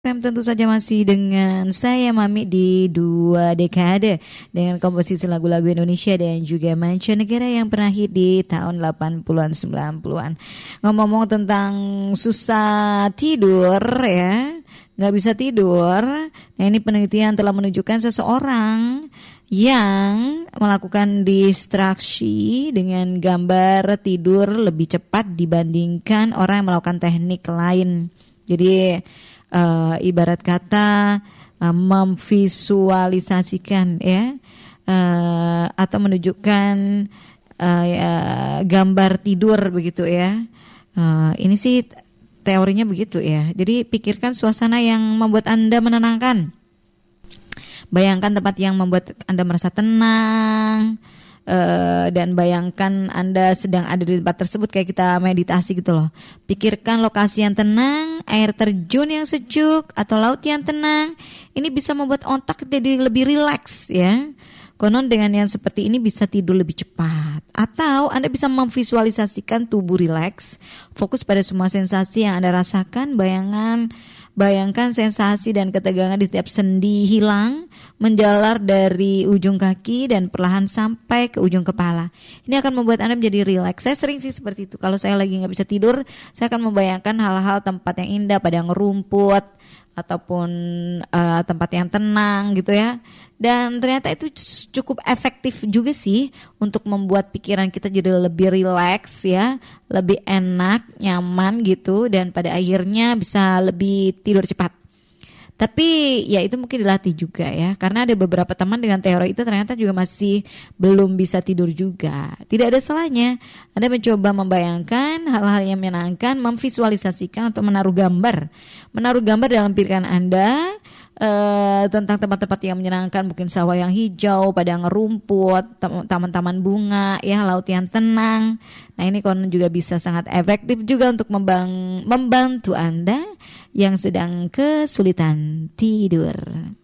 Tentu saja masih dengan saya Mami di 2 dekade dengan komposisi lagu-lagu Indonesia dan juga mancanegara yang pernah hit di tahun 80-an 90-an. Ngomong-ngomong tentang susah tidur ya, nggak bisa tidur. Nah ini penelitian telah menunjukkan seseorang yang melakukan distraksi dengan gambar tidur lebih cepat dibandingkan orang yang melakukan teknik lain. Jadi ibarat kata memvisualisasikan ya atau menunjukkan gambar tidur begitu ya. Ini sih teorinya begitu ya. Jadi pikirkan suasana yang membuat Anda menenangkan. Bayangkan tempat yang membuat Anda merasa tenang. Dan bayangkan Anda sedang ada di tempat tersebut kayak kita meditasi gitu loh. Pikirkan lokasi yang tenang, air terjun yang sejuk atau laut yang tenang. Ini bisa membuat otak jadi lebih rileks ya. Konon dengan yang seperti ini bisa tidur lebih cepat. Atau Anda bisa memvisualisasikan tubuh rileks, fokus pada semua sensasi yang Anda rasakan. Bayangkan sensasi dan ketegangan di setiap sendi hilang, menjalar dari ujung kaki dan perlahan sampai ke ujung kepala. Ini akan membuat Anda menjadi rileks. Saya sering sih seperti itu. Kalau saya lagi nggak bisa tidur, saya akan membayangkan hal-hal tempat yang indah, padang rumput, ataupun tempat yang tenang gitu ya. Dan ternyata itu cukup efektif juga sih untuk membuat pikiran kita jadi lebih rileks ya, lebih enak, nyaman gitu, dan pada akhirnya bisa lebih tidur cepat. Tapi ya itu mungkin dilatih juga ya, karena ada beberapa teman dengan teori itu ternyata juga masih belum bisa tidur juga. Tidak ada salahnya Anda mencoba membayangkan hal-hal yang menyenangkan, memvisualisasikan atau menaruh gambar dalam pikiran Anda tentang tempat-tempat yang menyenangkan, mungkin sawah yang hijau, padang rumput, taman-taman bunga, ya laut yang tenang. Nah ini konon juga bisa sangat efektif juga untuk membantu Anda yang sedang kesulitan tidur.